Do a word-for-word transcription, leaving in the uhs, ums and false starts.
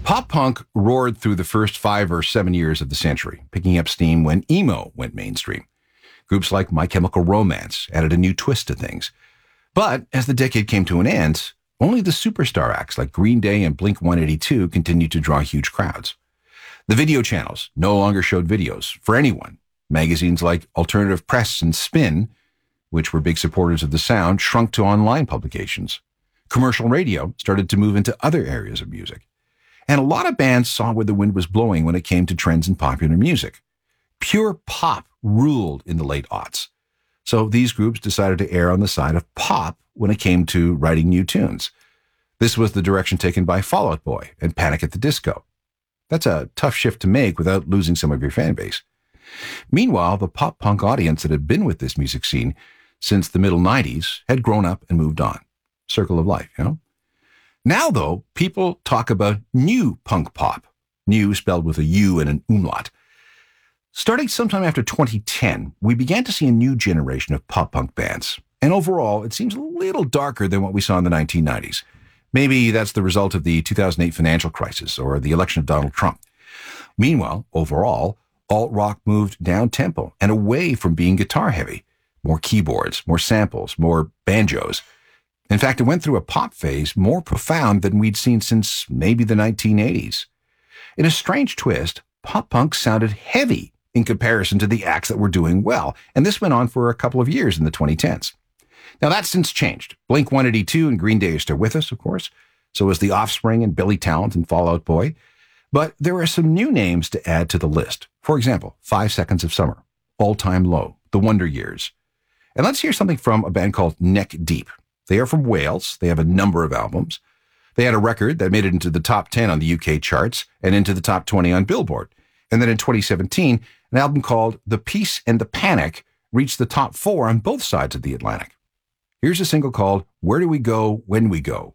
Pop punk roared through the first five or seven years of the century, picking up steam when emo went mainstream. Groups like My Chemical Romance added a new twist to things. But as the decade came to an end, only the superstar acts like Green Day and Blink one eighty-two continued to draw huge crowds. The video channels no longer showed videos for anyone. Magazines like Alternative Press and Spin, which were big supporters of the sound, shrunk to online publications. Commercial radio started to move into other areas of music. And a lot of bands saw where the wind was blowing when it came to trends in popular music. Pure pop ruled in the late aughts. So these groups decided to err on the side of pop when it came to writing new tunes. This was the direction taken by Fall Out Boy and Panic at the Disco. That's a tough shift to make without losing some of your fan base. Meanwhile, the pop-punk audience that had been with this music scene since the middle nineties had grown up and moved on. Circle of life, you know? Now, though, people talk about new punk pop. New spelled with a U and an umlaut. Starting sometime after twenty ten, we began to see a new generation of pop-punk bands. And overall, it seems a little darker than what we saw in the nineteen nineties. Maybe that's the result of the two thousand eight financial crisis or the election of Donald Trump. Meanwhile, overall, alt-rock moved down-tempo and away from being guitar-heavy. More keyboards, more samples, more banjos. In fact, it went through a pop phase more profound than we'd seen since maybe the nineteen eighties. In a strange twist, pop-punk sounded heavy in comparison to the acts that were doing well, and this went on for a couple of years in the twenty tens. Now, that's since changed. Blink one eighty-two and Green Day are still with us, of course. So is The Offspring and Billy Talent and Fall Out Boy. But there are some new names to add to the list. For example, Five Seconds of Summer, All Time Low, The Wonder Years. And let's hear something from a band called Neck Deep. They are from Wales. They have a number of albums. They had a record that made it into the top ten on the U K charts and into the top twenty on Billboard. And then in twenty seventeen, an album called The Peace and the Panic reached the top four on both sides of the Atlantic. Here's a single called Where Do We Go When We Go?